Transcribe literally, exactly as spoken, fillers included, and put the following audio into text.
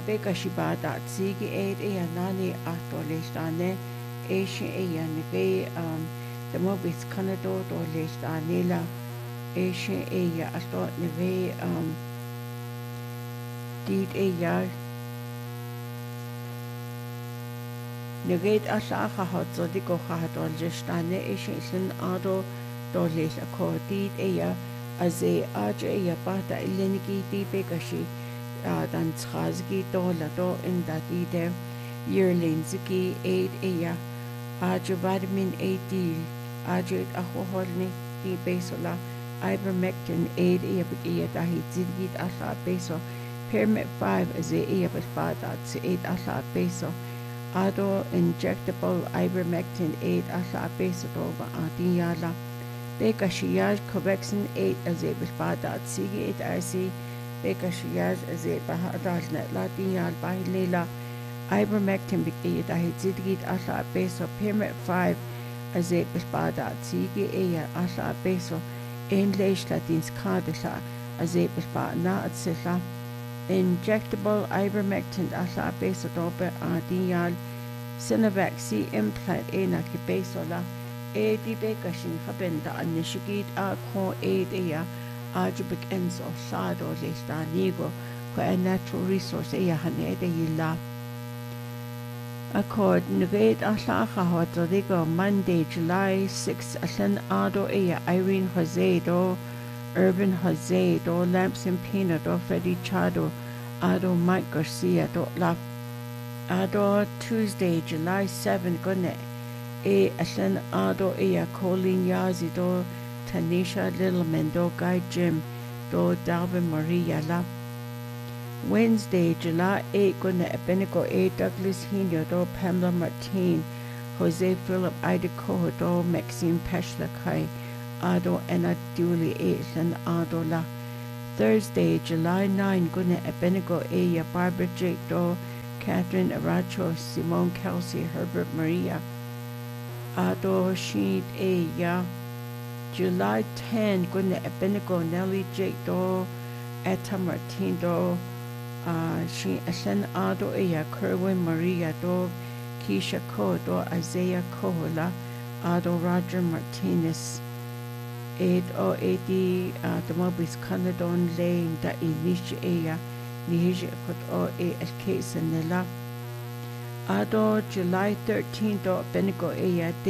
beka shibada tsigi aid e nani ato leistane Asian e nige um the mobis Canada do leistanela Asian e ato nige um did e ya nige asa hot so diko hato leistane Asian sin ado do leis ko did e ya as a aja e bata ileniki di beka shi dan trazgi do la do in da ide yearlinziki aid eya aja vitamin A D aja ahoholni di besola ivermectin aid eya biya da hizigit asa beso permit five as a eya bada to aid asa beso ado injectable ivermectin aid asa beso do ba adiyala beka shiyaj covexin aid as a bada sigi aid rc beka shiyaj as a bahadal net latiyal bahilila ivermectin biya da hizigit asa beso permit five as a bada sigi eya asa beso in leish latins kadisa as a bada na atsila injectable ivermectin asa beso dobe adiyal Sinovac C implant ena kibesola e di beka shin habenda anishigit a ko e eya ajubik enzo sado lestanigo ko a natural resource eya hanede yila accord nugate asaha hotodigo Monday July sixth asen ado eya Irene Jose do Urban Jose do Lamps and Pina do Freddy Chado ado Mike Garcia do la ado Tuesday July seventh gone e asen ado eya Colleen Yazi do Tanisha Littleman do Guy Jim do Dalvin Maria la Wednesday July eighth gone Abenico A Douglas Hino do Pamela Martin Jose Philip Idaho do Maxine Peshla Kai ado Anna Dooley A and ado la Thursday July ninth gone Abenico A Barbara Jake do Catherine Aracho Simone Kelsey Herbert Maria ado Sheet A ya July tenth gonna Abenico Nelly Jake do Etta Martin do uh she asen ado eya Kerwin Maria do Keisha Ko do Isaiah Kohola ado Roger Martinez eight o eighty uh the mobis Canadon Lane da inish eya Nije kot o e escape senela ado July thirteenth do Abenico eya